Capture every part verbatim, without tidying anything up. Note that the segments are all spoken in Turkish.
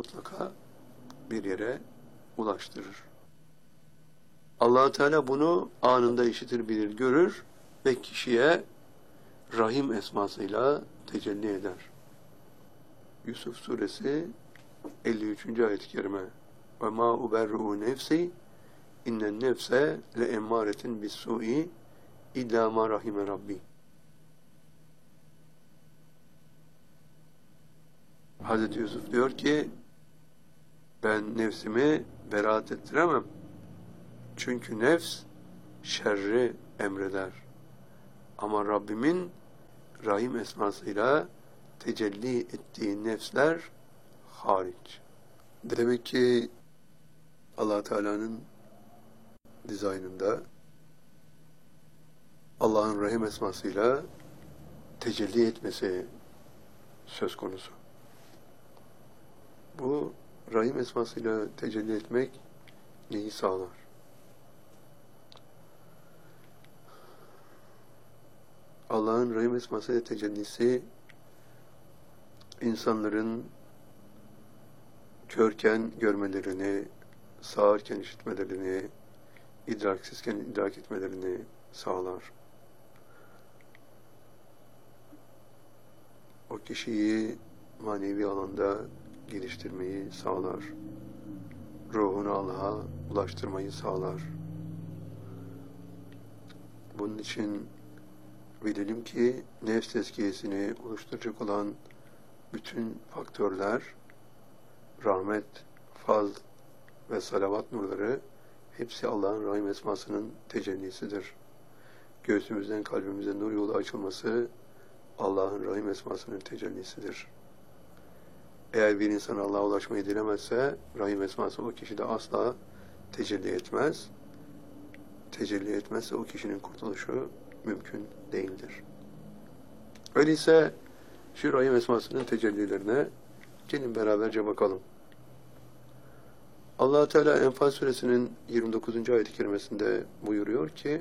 mutlaka bir yere ulaştırır. Allah Teala bunu anında işitir, bilir, görür ve kişiye Rahim esmasıyla tecelli eder. Yusuf suresi elli üçüncü ayet-i kerime. Ve ma uberru nefsi innen nefse le emmâretin bis-su'i illa ma rahime rabbi. Hazreti Yusuf diyor ki ben nefsimi beraat ettiremem. Çünkü nefs şerri emreder. Ama Rabbimin Rahim esmasıyla tecelli ettiği nefsler hariç. Demek ki Allah Teala'nın dizaynında Allah'ın Rahim esmasıyla tecelli etmesi söz konusu. Bu Rahim esmasıyla tecelli etmek neyi sağlar? Allah'ın Rahim esmasıyla tecellisi insanların körken görmelerini, sağırken işitmelerini, idraksizken idrak etmelerini sağlar. O kişiyi manevi alanda geliştirmeyi sağlar. Ruhunu Allah'a ulaştırmayı sağlar. Bunun için bilelim ki nefs tezkiyesini oluşturacak olan bütün faktörler, rahmet, fazl ve salavat nurları hepsi Allah'ın Rahim esmasının tecellisidir. Göğsümüzden kalbimize nur yolu açılması Allah'ın Rahim esmasının tecellisidir. Eğer bir insan Allah'a ulaşmayı dilemezse Rahim esması o kişide asla tecelli etmez. Tecelli etmezse o kişinin kurtuluşu mümkün değildir. Öyleyse şu Rahim esmasının tecellilerine gelin beraberce bakalım. Allah Teala Enfal suresinin yirmi dokuzuncu ayet-i kerimesinde buyuruyor ki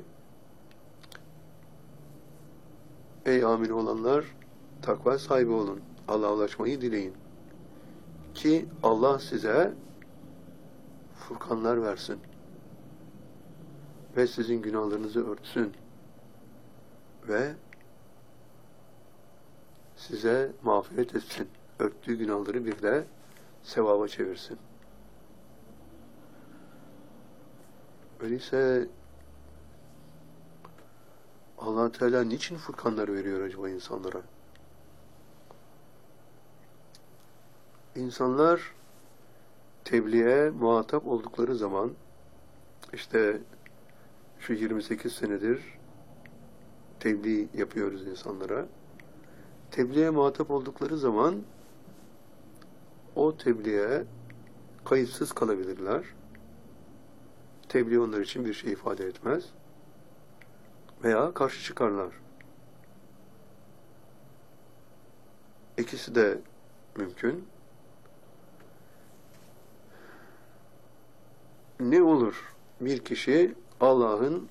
ey amin olanlar takva sahibi olun. Allah'a ulaşmayı dileyin. Ki Allah size furkanlar versin. Ve sizin günahlarınızı örtsün. Ve size mağfiret etsin. Örttüğü günahları bir de sevaba çevirsin. Öyleyse Allah Teala niçin furkanlar veriyor acaba insanlara? İnsanlar tebliğe muhatap oldukları zaman işte şu yirmi sekiz senedir tebliğ yapıyoruz insanlara. Tebliğe muhatap oldukları zaman o tebliğe kayıtsız kalabilirler. Tebliğ onlar için bir şey ifade etmez. Veya karşı çıkarlar. İkisi de mümkün. Ne olur? Bir kişi Allah'ın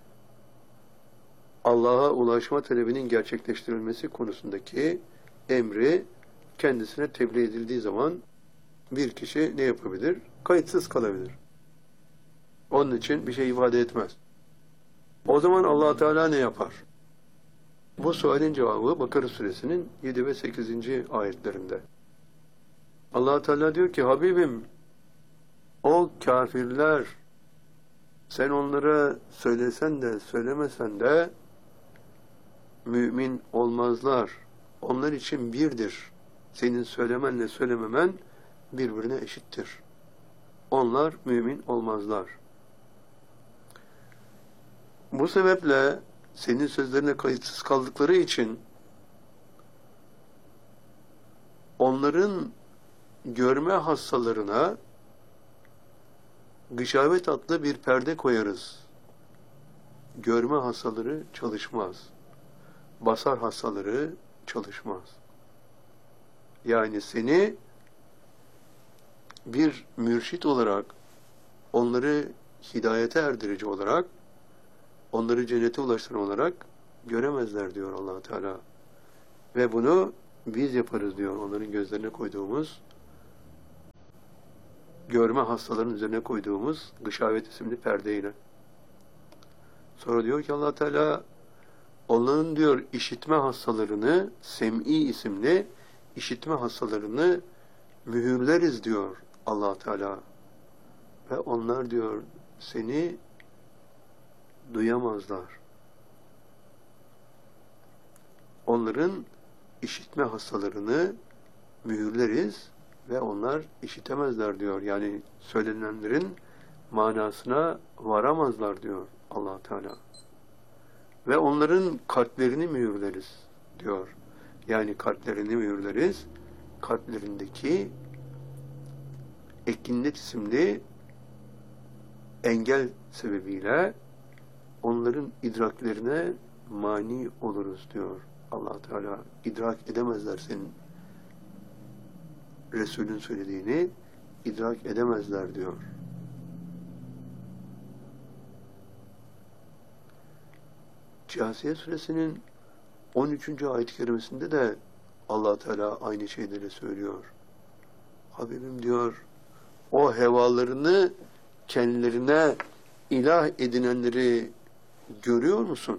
Allah'a ulaşma talebinin gerçekleştirilmesi konusundaki emri kendisine tebliğ edildiği zaman bir kişi ne yapabilir? Kayıtsız kalabilir. Onun için bir şey ifade etmez. O zaman Allah Teala ne yapar? Bu sualin cevabı Bakara suresinin yedi ve sekizinci ayetlerinde. Allah Teala diyor ki Habibim o kafirler sen onlara söylesen de söylemesen de mümin olmazlar. Onlar için birdir. Senin söylemenle söylememen birbirine eşittir. Onlar mümin olmazlar. Bu sebeple senin sözlerine kayıtsız kaldıkları için onların görme hastalarına gışavet adlı bir perde koyarız. Görme hastaları çalışmaz. Basar hastaları çalışmaz. Yani seni bir mürşit olarak, onları hidayete erdirici olarak, onları cennete ulaştıran olarak göremezler diyor Allah Teala. Ve bunu biz yaparız diyor onların gözlerine koyduğumuz görme hastaların üzerine koyduğumuz gışavet isimli perdeyle. Sonra diyor ki Allah Teala, onların diyor işitme hastalarını, sem'i isimli işitme hastalarını mühürleriz diyor Allah Teala. Ve onlar diyor seni duyamazlar. Onların işitme hastalarını mühürleriz ve onlar işitemezler diyor. Yani söylenenlerin manasına varamazlar diyor Allah Teala. Ve onların kalplerini mühürleriz diyor. Yani kalplerini mühürleriz. Kalplerindeki ekinnet isimli engel sebebiyle onların idraklerine mani oluruz diyor Allah Teala. İdrak edemezler senin Resulün söylediğini, idrak edemezler diyor. Câsiye suresinin on üçüncü ayet-i kerimesinde de Allah Teala aynı şeyleri söylüyor. Habibim diyor, o hevalarını kendilerine ilah edinenleri görüyor musun?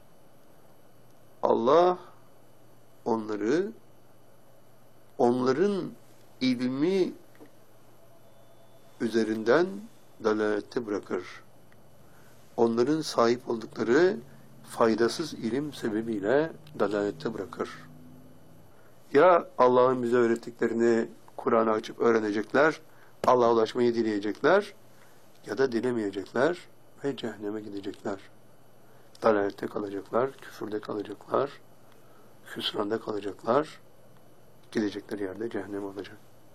Allah onları onların ilmi üzerinden dalalette bırakır. Onların sahip oldukları faydasız ilim sebebiyle dalalette bırakır. Ya Allah'ın bize öğrettiklerini Kur'an'ı açıp öğrenecekler, Allah'a ulaşmayı dileyecekler, ya da dilemeyecekler ve cehenneme gidecekler. Dalalette kalacaklar, küfürde kalacaklar, hüsranda kalacaklar, gidecekleri yerde cehennem olacak.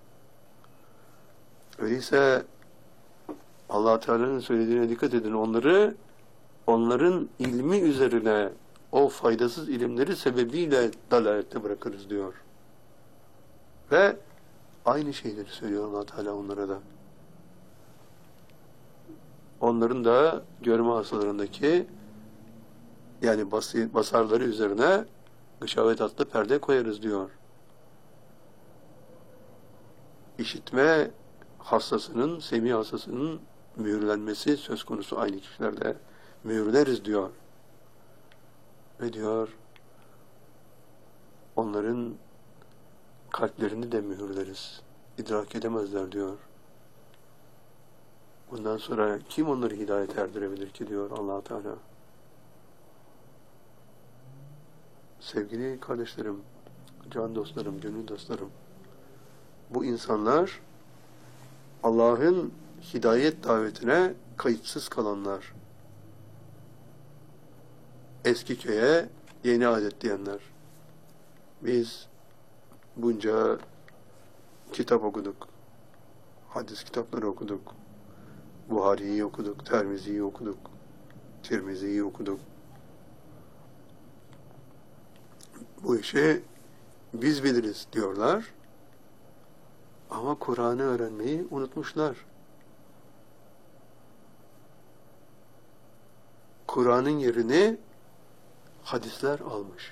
Öyleyse Allah Teala'nın söylediğine dikkat edin. Onları, onların ilmi üzerine o faydasız ilimleri sebebiyle dalalette bırakırız diyor. Ve aynı şeyleri söylüyor Allah Teala onlara da. Onların da görme hastalarındaki yani bas basarları üzerine gışavet adlı perde koyarız diyor. İşitme hastasının, semi hastasının mühürlenmesi söz konusu aynı kişilerde. Mühürleriz diyor. Ve diyor, onların kalplerini de mühürleriz. İdrak edemezler diyor. Bundan sonra kim onları hidayete erdirebilir ki diyor Allah Teala. Sevgili kardeşlerim, can dostlarım, gönül dostlarım, bu insanlar Allah'ın hidayet davetine kayıtsız kalanlar, eski köye yeni adet diyenler. Biz bunca kitap okuduk, hadis kitapları okuduk, Buhari'yi okuduk, Termizi'yi okuduk, Tirmizi'yi okuduk. Bu işi biz biliriz diyorlar. Ama Kur'an'ı öğrenmeyi unutmuşlar. Kur'an'ın yerini hadisler almış.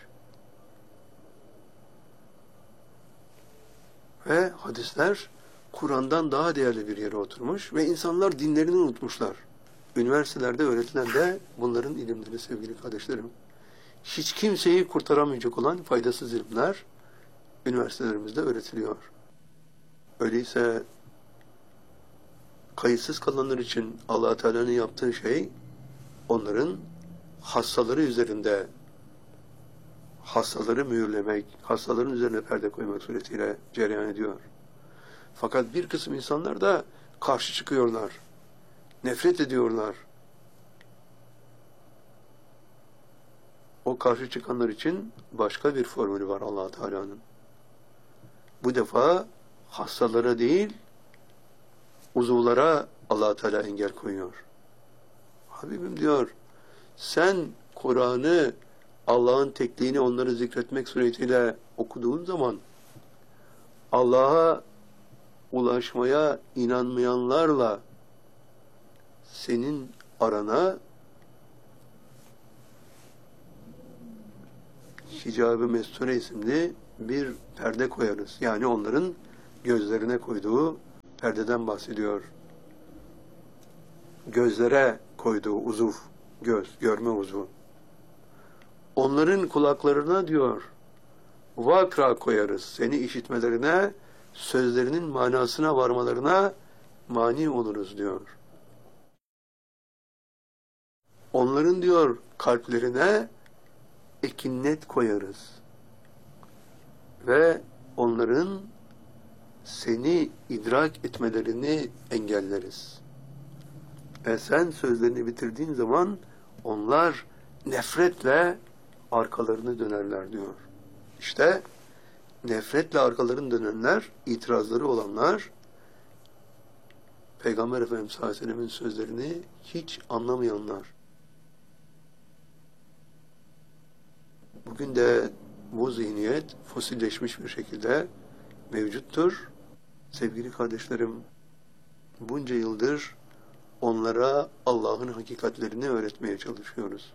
Ve hadisler Kur'an'dan daha değerli bir yere oturmuş ve insanlar dinlerini unutmuşlar. Üniversitelerde öğretilen de bunların ilimleri sevgili kardeşlerim. Hiç kimseyi kurtaramayacak olan faydasız ilimler üniversitelerimizde öğretiliyor. Öyleyse kayıtsız kalanlar için Allah Teala'nın yaptığı şey onların hastaları üzerinde hastaları mühürlemek, hastaların üzerine perde koymak suretiyle cereyan ediyor. Fakat bir kısım insanlar da karşı çıkıyorlar. Nefret ediyorlar. O karşı çıkanlar için başka bir formülü var Allah Teala'nın. Bu defa hastalara değil, uzuvlara Allah Teala engel koyuyor. Habibim diyor, sen Kur'an'ı, Allah'ın tekliğini onları zikretmek suretiyle okuduğun zaman Allah'a ulaşmaya inanmayanlarla senin arana Hicab-ı Mesture isimli bir perde koyarız. Yani onların gözlerine koyduğu perdeden bahsediyor. Gözlere koyduğu uzuv, göz, görme uzvu. Onların kulaklarına diyor, vakra koyarız. Seni işitmelerine, sözlerinin manasına varmalarına mani oluruz diyor. Onların diyor kalplerine ekinnet koyarız. Ve onların seni idrak etmelerini engelleriz. Ve sen sözlerini bitirdiğin zaman onlar nefretle arkalarını dönerler diyor. İşte nefretle arkalarını dönenler, itirazları olanlar, Peygamber Efendimiz sallallahu aleyhi ve sellem'in sözlerini hiç anlamayanlar. Bugün de bu zihniyet fosilleşmiş bir şekilde mevcuttur. Sevgili kardeşlerim, bunca yıldır onlara Allah'ın hakikatlerini öğretmeye çalışıyoruz.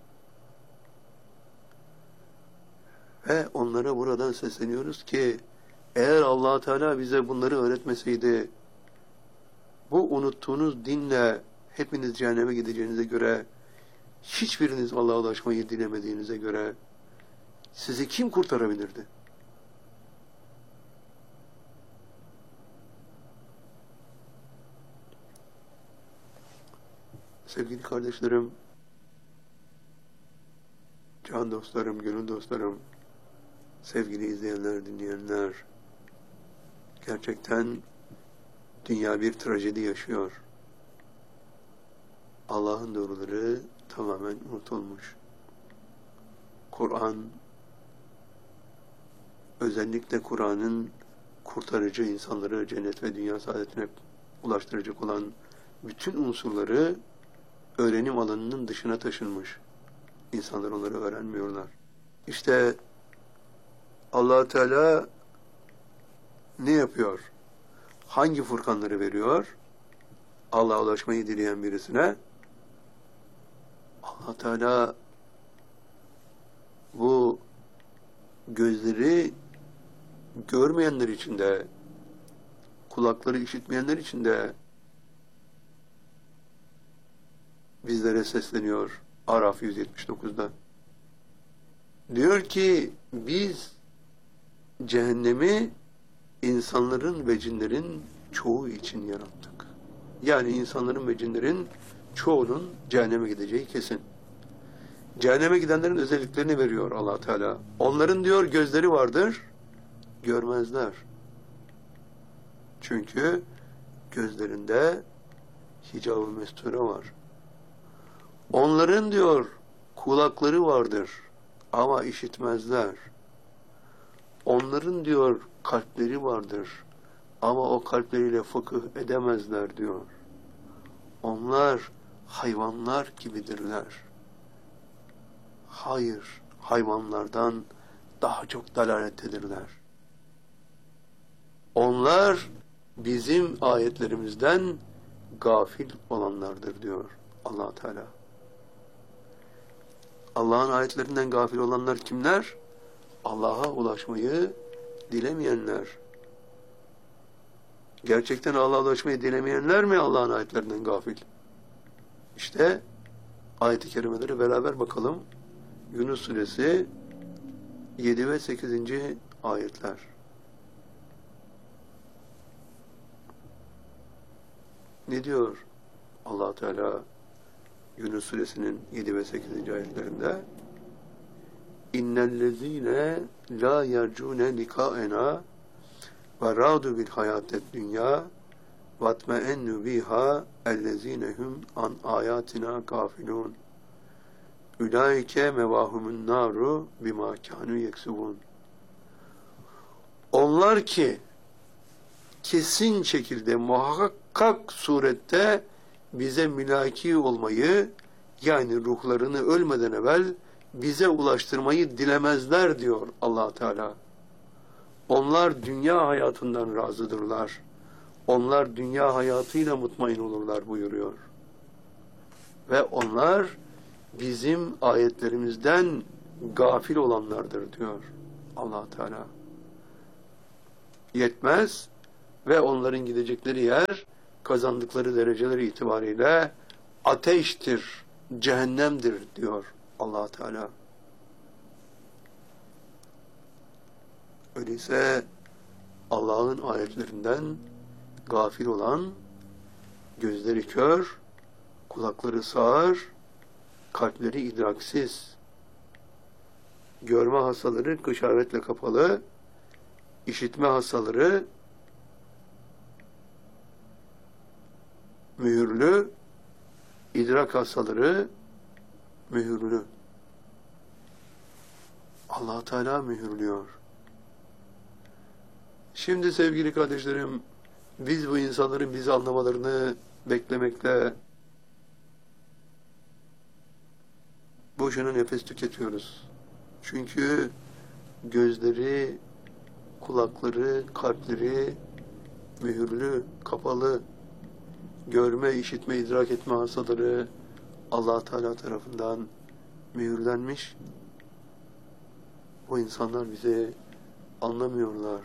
Ve onlara buradan sesleniyoruz ki, eğer Allah Teala bize bunları öğretmeseydi, bu unuttuğunuz dinle hepiniz cehenneme gideceğinize göre, hiçbiriniz Allah'a ulaşmayı dilemediğinize göre, sizi kim kurtarabilirdi? Sevgili kardeşlerim, can dostlarım, gönül dostlarım, sevgili izleyenler, dinleyenler, gerçekten dünya bir trajedi yaşıyor. Allah'ın doğruları tamamen unutulmuş. Kur'an, özellikle Kur'an'ın kurtarıcı, insanları cennet ve dünya saadetine ulaştıracak olan bütün unsurları öğrenim alanının dışına taşınmış. İnsanlar onları öğrenmiyorlar. İşte Allah Teala ne yapıyor? Hangi furkanları veriyor? Allah'a ulaşmayı dileyen birisine Allah Teala bu gözleri görmeyenler için de, kulakları işitmeyenler için de bizlere sesleniyor Araf yüz yetmiş dokuzda. Diyor ki biz cehennemi insanların ve cinlerin çoğu için yarattık. Yani insanların ve cinlerin çoğunun cehenneme gideceği kesin. Cehenneme gidenlerin özelliklerini veriyor Allah Teala. Onların diyor gözleri vardır, görmezler. Çünkü gözlerinde hicab-ı mesture var. Onların diyor kulakları vardır ama işitmezler. Onların diyor kalpleri vardır ama o kalpleriyle fıkıh edemezler diyor. Onlar hayvanlar gibidirler. Hayır, hayvanlardan daha çok dalalettedirler. Onlar bizim ayetlerimizden gafil olanlardır diyor Allah Teala. Allah'ın ayetlerinden gafil olanlar kimler? Allah'a ulaşmayı dilemeyenler. Gerçekten Allah'a ulaşmayı dilemeyenler mi Allah'ın ayetlerinden gafil? İşte ayet-i kerimeleri beraber bakalım. Yunus suresi yedi ve sekizinci ayetler. Ne diyor Allah Teala Yunus suresinin yedi ve sekizinci ayetlerinde? İnnellezîne lâ yercûne likâenâ ve râdu bil hayâted dünyâ vatme'ennu biha ellezînehum an âyâtina gâfilûn. Ulaike mevahumun naru bima kânû yeksubun. Onlar ki kesin şekilde muhakkak surette bize mülaki olmayı, yani ruhlarını ölmeden evvel bize ulaştırmayı dilemezler diyor Allah Teala. Onlar dünya hayatından razıdırlar. Onlar dünya hayatıyla mutmain olurlar buyuruyor. Ve onlar bizim ayetlerimizden gafil olanlardır diyor Allah Teala. Yetmez, ve onların gidecekleri yer kazandıkları dereceler itibariyle ateştir, cehennemdir diyor Allah Teala. Öyleyse Allah'ın ayetlerinden gafil olan, gözleri kör, kulakları sağır, kalpleri idraksiz, görme hastaları kışavetle kapalı, işitme hastaları mühürlü, idrak hastaları mühürlü. Allah Teala mühürlüyor. Şimdi sevgili kardeşlerim, biz bu insanların bizi anlamalarını beklemekle boşuna nefes tüketiyoruz. Çünkü gözleri, kulakları, kalpleri mühürlü, kapalı, görme, işitme, idrak etme hastaları Allah Teala tarafından mühürlenmiş. Bu insanlar bizi anlamıyorlar.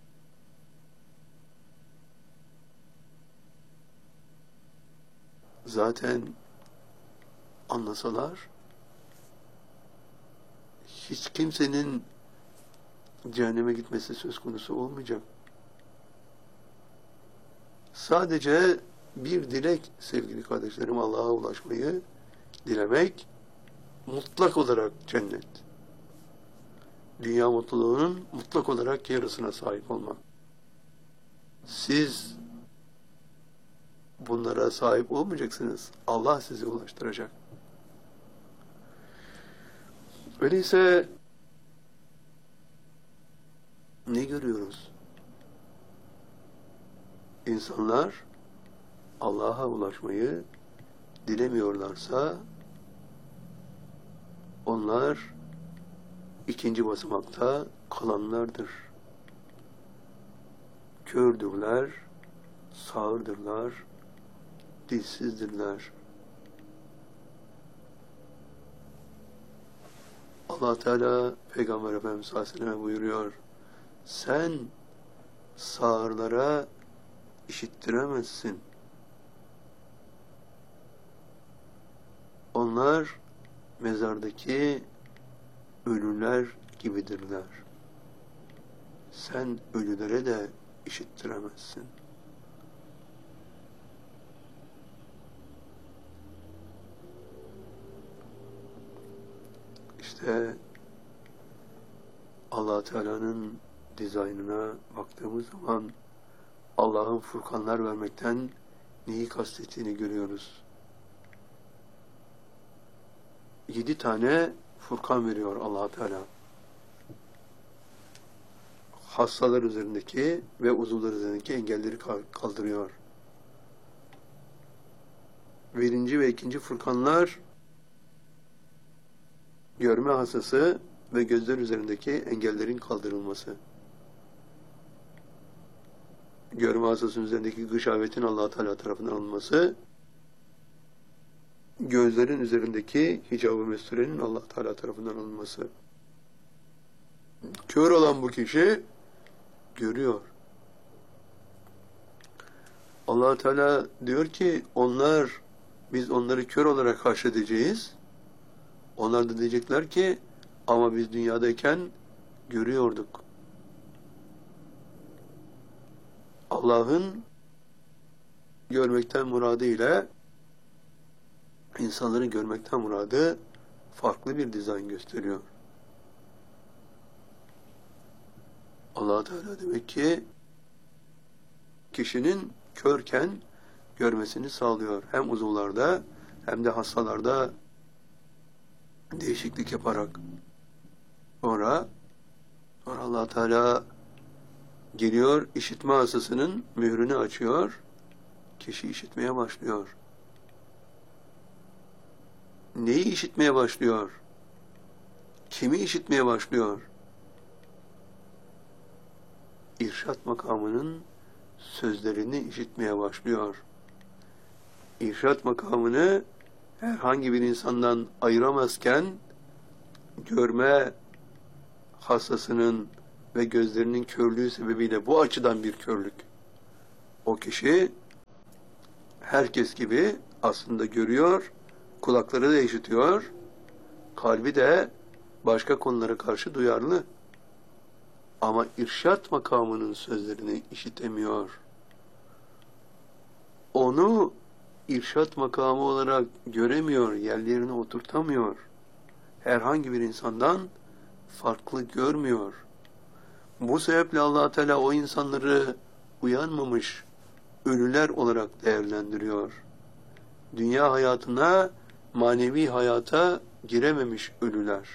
Zaten anlasalar hiç kimsenin cehenneme gitmesi söz konusu olmayacak. Sadece bir dilek sevgili kardeşlerim, Allah'a ulaşmayı dilemek, mutlak olarak cennet. Dünya mutluluğunun mutlak olarak yarısına sahip olmak. Siz bunlara sahip olmayacaksınız. Allah sizi ulaştıracak. Öyleyse ne görüyoruz? İnsanlar Allah'a ulaşmayı dilemiyorlarsa onlar ikinci basamakta kalanlardır. Kördürler, sağırdırlar, dilsizdirler. Allah Teala Peygamber Efendimiz sallallahu aleyhi ve sellem buyuruyor. Sen sağırlara işittiremezsin. Onlar mezardaki ölüler gibidirler. Sen ölülere de işittiremezsin. İşte Allah Teala'nın dizaynına baktığımız zaman Allah'ın furkanlar vermekten neyi kastettiğini görüyoruz. Yedi tane furkan veriyor Allah Teala. Hastalar üzerindeki ve uzuvlar üzerindeki engelleri kaldırıyor. Birinci ve ikinci furkanlar görme hastası ve gözler üzerindeki engellerin kaldırılması. Görme hastasının üzerindeki gışavetin Allah Teala tarafından alınması, gözlerin üzerindeki hicab-ı mesturenin Allah Teala tarafından alınması. Kör olan bu kişi görüyor. Allah Teala diyor ki onlar, biz onları kör olarak haşredeceğiz. Onlar da diyecekler ki ama biz dünyadayken görüyorduk. Allah'ın görmekten muradı ile insanların görmekten muradı farklı bir dizayn gösteriyor. Allah Teala demek ki kişinin körken görmesini sağlıyor. Hem uzuvlarda hem de hastalarda değişiklik yaparak. Sonra, sonra Allah Teala geliyor, işitme hastasının mührünü açıyor. Kişi işitmeye başlıyor. Neyi işitmeye başlıyor? Kimi işitmeye başlıyor? İrşad makamının sözlerini işitmeye başlıyor. İrşad makamını herhangi bir insandan ayıramazken görme hastasının ve gözlerinin körlüğü sebebiyle bu açıdan bir körlük. O kişi herkes gibi aslında görüyor, kulakları da işitiyor, kalbi de başka konulara karşı duyarlı. Ama irşat makamının sözlerini işitemiyor. Onu irşat makamı olarak göremiyor, yerlerine oturtamıyor. Herhangi bir insandan farklı görmüyor. Bu sebeple Allah Teala o insanları uyanmamış ölüler olarak değerlendiriyor. Dünya hayatına, manevi hayata girememiş ölüler.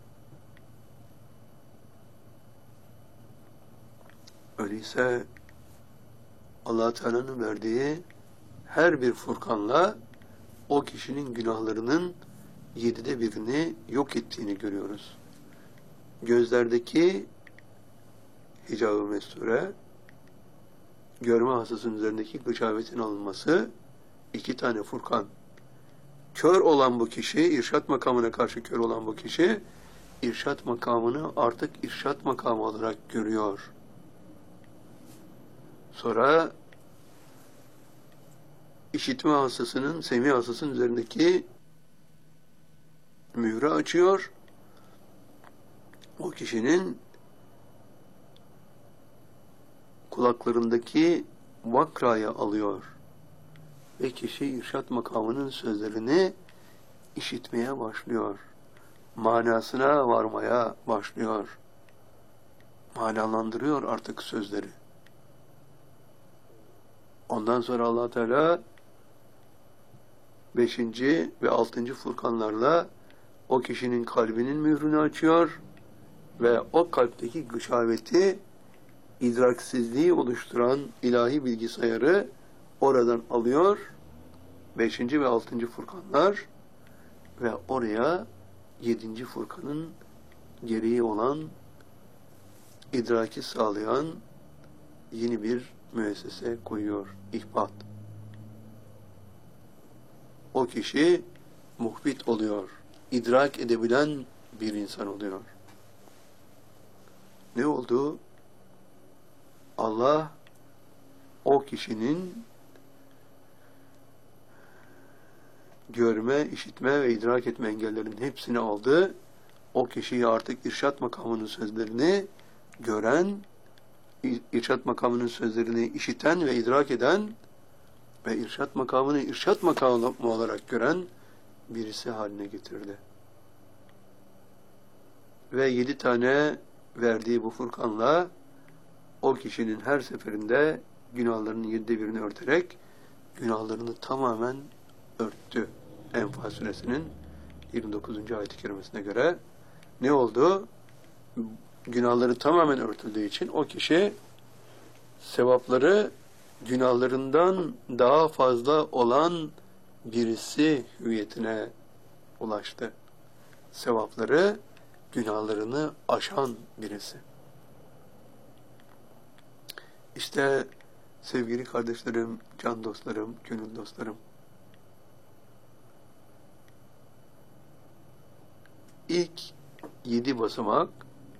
Öyleyse Allah Teala'nın verdiği her bir Furkan'la o kişinin günahlarının yedide birini yok ettiğini görüyoruz. Gözlerdeki hicab-ı mesture, görme hastasının üzerindeki gıçavetin alınması, iki tane Furkan. Kör olan bu kişi, irşat makamına karşı kör olan bu kişi, irşat makamını artık irşat makamı olarak görüyor. Sonra işitme hastasının, semi hastasının üzerindeki mührü açıyor. O kişinin kulaklarındaki vakrayı alıyor. Ve kişi irşat makamının sözlerini işitmeye başlıyor. Manasına varmaya başlıyor. Manalandırıyor artık sözleri. Ondan sonra Allah Teala beşinci ve altıncı Furkanlarla o kişinin kalbinin mührünü açıyor ve o kalpteki gışaveti, idraksizliği oluşturan ilahi bilgisayarı oradan alıyor. Beşinci ve altıncı Furkanlar ve oraya yedinci Furkanın gereği olan idraki sağlayan yeni bir müessese koyuyor. İhbat. O kişi muhbit oluyor. İdrak edebilen bir insan oluyor. Ne oldu? Allah o kişinin görme, işitme ve idrak etme engellerinin hepsini aldı. O kişiyi artık irşat makamının sözlerini gören, irşat makamının sözlerini işiten ve idrak eden ve irşat makamını irşat makamı olarak gören birisi haline getirdi. Ve yedi tane verdiği bu Furkan'la o kişinin her seferinde günahlarının yedide birini örterek günahlarını tamamen örttü. Enfal suresinin yirmi dokuzuncu ayet-i kerimesine göre ne oldu? Günahları tamamen örtüldüğü için o kişi sevapları günahlarından daha fazla olan birisi hüviyetine ulaştı. Sevapları günahlarını aşan birisi. İşte sevgili kardeşlerim, can dostlarım, gönül dostlarım, İlk yedi basamak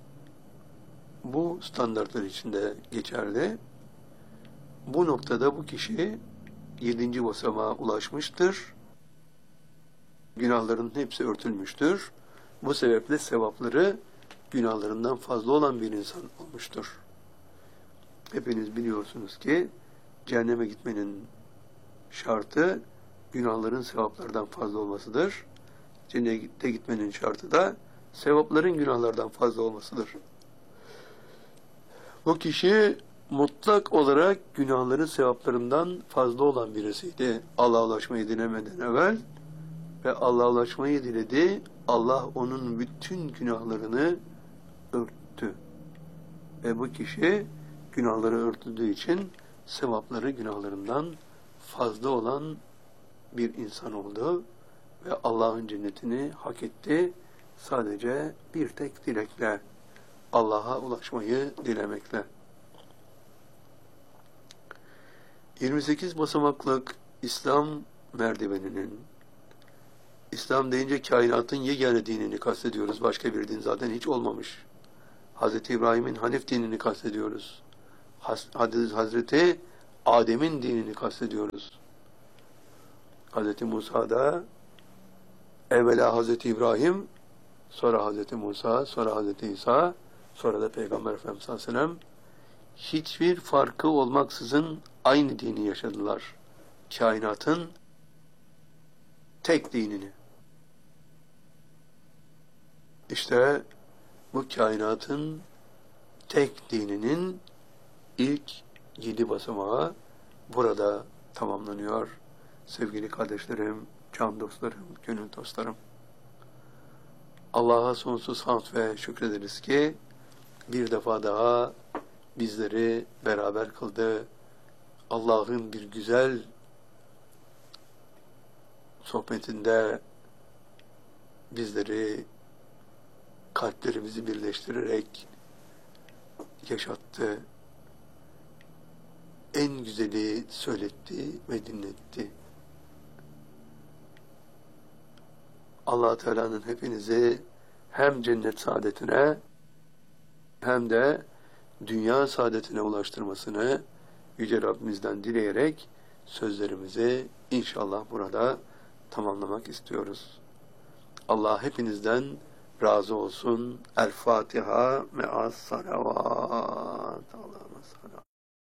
bu standartlar içinde geçerli. Bu noktada bu kişi yedinci basamağa ulaşmıştır. Günahların hepsi örtülmüştür. Bu sebeple sevapları günahlarından fazla olan bir insan olmuştur. Hepiniz biliyorsunuz ki cehenneme gitmenin şartı günahların sevaplardan fazla olmasıdır. Cennete gitmenin şartı da sevapların günahlardan fazla olmasıdır. Bu kişi mutlak olarak günahların sevaplarından fazla olan birisiydi. Allah'a ulaşmayı dilemeden evvel ve Allah'a ulaşmayı diledi. Allah onun bütün günahlarını örttü. Ve bu kişi günahları örtüldüğü için sevapları günahlarından fazla olan bir insan oldu. Ve Allah'ın cennetini hak etti. Sadece bir tek dilekle, Allah'a ulaşmayı dilemekle. yirmi sekiz basamaklık İslam merdiveninin, İslam deyince kainatın yegane dinini kastediyoruz. Başka bir din zaten hiç olmamış. Hazreti İbrahim'in Hanif dinini kastediyoruz. Hazreti Adem'in dinini kastediyoruz. Hazreti Musa'da evvela Hazreti İbrahim, sonra Hazreti Musa, sonra Hazreti İsa, sonra da Peygamber Efendimiz sallallahu aleyhi ve sellem hiçbir farkı olmaksızın aynı dini yaşadılar. Kainatın tek dinini. İşte bu kainatın tek dininin ilk yedi basamağı burada tamamlanıyor. Sevgili kardeşlerim, can dostlarım, gönül dostlarım. Allah'a sonsuz hamd ve şükrederiz ki bir defa daha bizleri beraber kıldı. Allah'ın bir güzel sohbetinde bizleri kalplerimizi birleştirerek yaşattı. En güzeli söyletti ve dinletti. Allah Teala'nın hepinizi hem cennet saadetine hem de dünya saadetine ulaştırmasını Yüce Rabbimizden dileyerek sözlerimizi inşallah burada tamamlamak istiyoruz. Allah hepinizden razı olsun. El Fatiha me'as salavat. Allah'ım